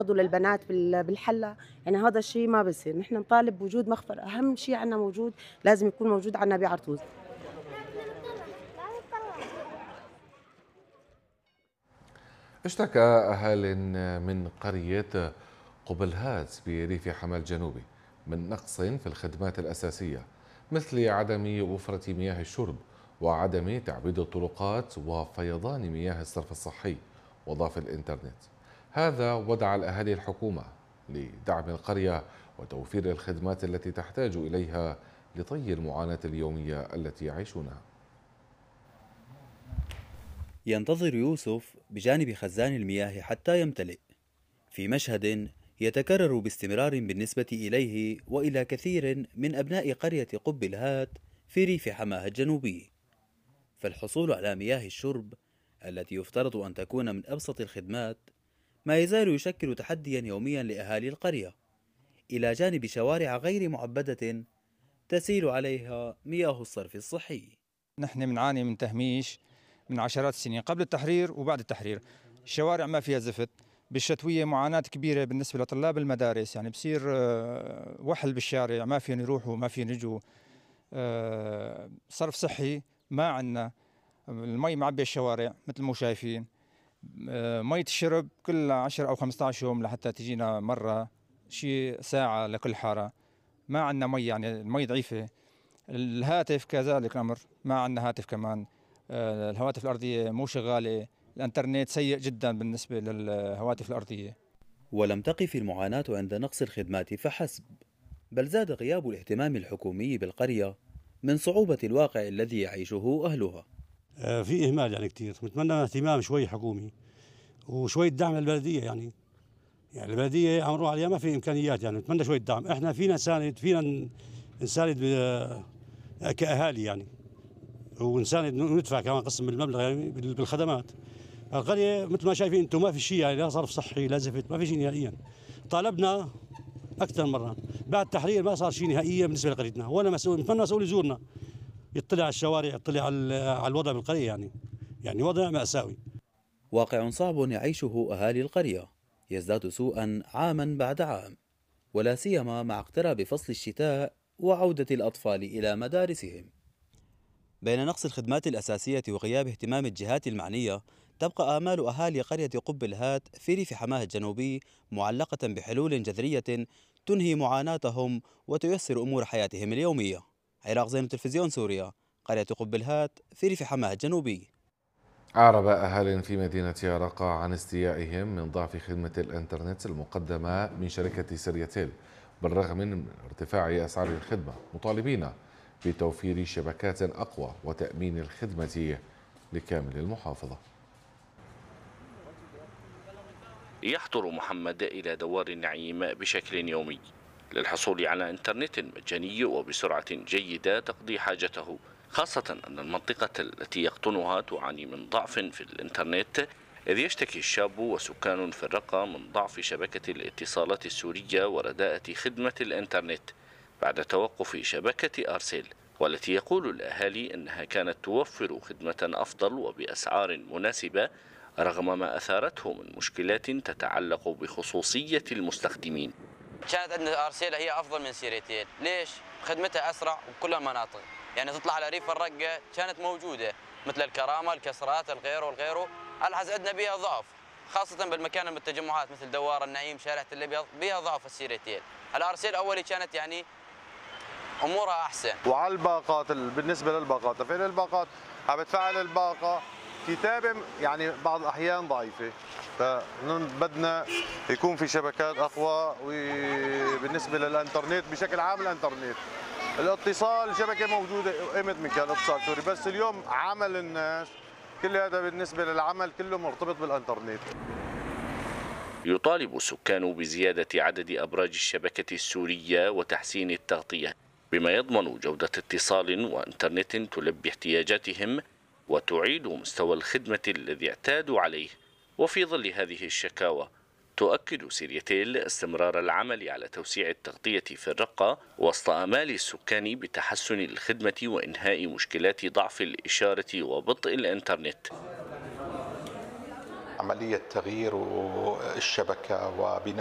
للبنات بالحلة، يعني هذا الشيء ما بصير. نحن نطالب بوجود مخفر، أهم شيء عندنا موجود، لازم يكون موجود عندنا بعرطوز. اشتكى أهال من قرية قبلهات بريف حماة الجنوبي من نقص في الخدمات الأساسية مثل عدم وفرة مياه الشرب وعدم تعبيد الطرقات وفيضان مياه الصرف الصحي وضعف الإنترنت. هذا ودع الأهالي الحكومة لدعم القرية وتوفير الخدمات التي تحتاج إليها لطي المعاناة اليومية التي يعيشونها. ينتظر يوسف بجانب خزان المياه حتى يمتلئ، في مشهد يتكرر باستمرار بالنسبة إليه وإلى كثير من أبناء قرية قب الهات في ريف حماه الجنوبي. فالحصول على مياه الشرب التي يفترض أن تكون من أبسط الخدمات ما يزال يشكل تحديا يوميا لأهالي القرية، إلى جانب شوارع غير معبدة تسيل عليها مياه الصرف الصحي. نحن بنعاني من تهميش من عشرات السنين قبل التحرير وبعد التحرير. الشوارع ما فيها زفت، بالشتوية معاناة كبيرة بالنسبة لطلاب المدارس، يعني بصير وحل بالشارع، ما فيهم يروحوا ما فيهم يجوا. صرف صحي ما عندنا، المي معبية الشوارع مثل ما شايفين. مية الشرب كل 10 أو 15 يوم لحتى تجينا مرة، شيء ساعة لكل حارة. ما عندنا مي، يعني المي ضعيفة. الهاتف كذلك الأمر، ما عندنا هاتف كمان. الهواتف الأرضية مو شغالة، الإنترنت سيء جدا بالنسبة للهواتف الأرضية. ولم تقف المعاناة عند نقص الخدمات فحسب، بل زاد غياب الاهتمام الحكومي بالقرية من صعوبة الواقع الذي يعيشه أهلها. في إهمال يعني كثير، نتمنى اهتمام شوي حكومي وشوية دعم للبلدية. يعني البلدية عم نروح عليها ما في إمكانيات، يعني نتمنى شوية دعم. إحنا فينا نساند، فينا نساند كأهالي يعني، ونساند ندفع كمان قسم من المبلغ يعني بالخدمات. القرية مثل ما شايفين أنتم ما في شيء، يعني لا صرف صحي لا زفت، ما في شيء نهائيا. طالبنا أكثر مرة، بعد التحرير ما صار شيء نهائيا بالنسبة لقريتنا. وأنا مسؤول، نتمنى مسؤول يزورنا يطلع على الشوارع، يطلع على الوضع بالقرية، يعني وضع مأساوي. واقع صعب يعيشه أهالي القرية يزداد سوءا عاما بعد عام، ولا سيما مع اقتراب فصل الشتاء وعودة الأطفال إلى مدارسهم. بين نقص الخدمات الأساسية وغياب اهتمام الجهات المعنية، تبقى آمال أهالي قرية قب الهات في ريف حماه الجنوبي معلقة بحلول جذرية تنهي معاناتهم وتيسر أمور حياتهم اليومية. عراق زين، تلفزيون سوريا، قرية قب الهات في ريف حماه الجنوبي. أعرب أهال في مدينة يارقة عن استيائهم من ضعف خدمة الإنترنت المقدمة من شركة سرياتيل بالرغم من ارتفاع أسعار الخدمة، مطالبين بتوفير شبكات أقوى وتأمين الخدمة لكامل المحافظة. يحضر محمد إلى دوار النعيم بشكل يومي للحصول على إنترنت مجاني وبسرعة جيدة تقضي حاجته، خاصة أن المنطقة التي يقطنها تعاني من ضعف في الإنترنت، إذ يشتكي الشاب وسكان في الرقة من ضعف شبكة الاتصالات السورية ورداءة خدمة الإنترنت بعد توقف شبكة أرسل، والتي يقول الأهالي أنها كانت توفر خدمة أفضل وبأسعار مناسبة رغم ما أثارته من مشكلات تتعلق بخصوصية المستخدمين. كانت عندنا أرسيل هي أفضل من سيرتين. ليش؟ خدمتها أسرع وبكل المناطق، يعني تطلع على ريف الرقة كانت موجودة مثل الكرامة، الكسرات، الغيره والغيره. الحز عندنا بيها ضعف، خاصة بالمكان من التجمعات مثل دوار النعيم، شارع الأبيض، بيها ضعف السيرتين. الأرسيل أولي كانت يعني أمورها أحسن. وعلى الباقات، بالنسبة للباقات، تفعيل الباقات عم بتفعل الباقة كتابة يعني بعض الأحيان ضعيفة، فبدنا يكون في شبكات أقوى. وبالنسبة للإنترنت بشكل عام، الإنترنت الاتصال شبكة موجودة قيمة من كان اتصال سوري، بس اليوم عمل الناس كل هذا بالنسبة للعمل كله مرتبط بالإنترنت. يطالب السكان بزيادة عدد أبراج الشبكة السورية وتحسين التغطية بما يضمن جودة اتصال وإنترنت تلبي احتياجاتهم وتعيد مستوى الخدمة الذي اعتادوا عليه. وفي ظل هذه الشكاوى تؤكد سرياتيل استمرار العمل على توسيع التغطية في الرقة وسط آمال السكان بتحسن الخدمة وإنهاء مشكلات ضعف الإشارة وبطء الإنترنت. عملية تغيير الشبكة وبناء